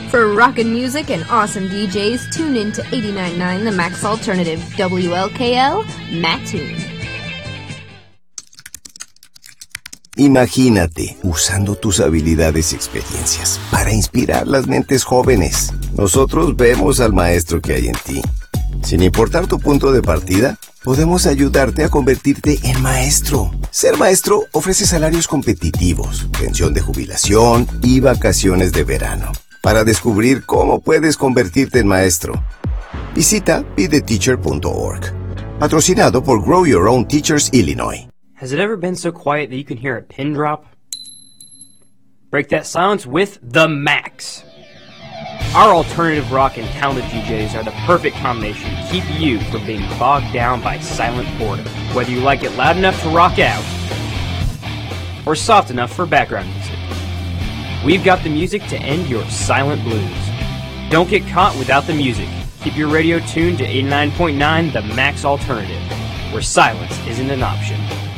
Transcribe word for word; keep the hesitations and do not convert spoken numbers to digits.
For rockin' music and awesome D Js, tune in to eighty-nine point nine The Max Alternative, W L K L, Mattoon. Imagínate usando tus habilidades y experiencias para inspirar las mentes jóvenes. Nosotros vemos al maestro que hay en ti. Sin importar tu punto de partida, podemos ayudarte a convertirte en maestro. Ser maestro ofrece salarios competitivos, pensión de jubilación y vacaciones de verano. Para descubrir cómo puedes convertirte en maestro, visita be the teacher punto org. Patrocinado por Grow Your Own Teachers Illinois. Has it ever been so quiet that you can hear a pin drop? Break that silence with The Max. Our alternative rock and talented D Js are the perfect combination to keep you from being bogged down by silent boredom. Whether you like it loud enough to rock out, or soft enough for background music, we've got the music to end your silent blues. Don't get caught without the music. Keep your radio tuned to eighty-nine point nine The Max Alternative, where silence isn't an option.